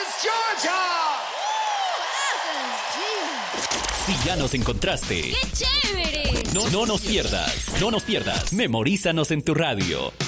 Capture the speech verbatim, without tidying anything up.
Georgia! Si ya nos encontraste, ¡qué chévere! No, no nos pierdas, no nos pierdas. Memorízanos en tu radio.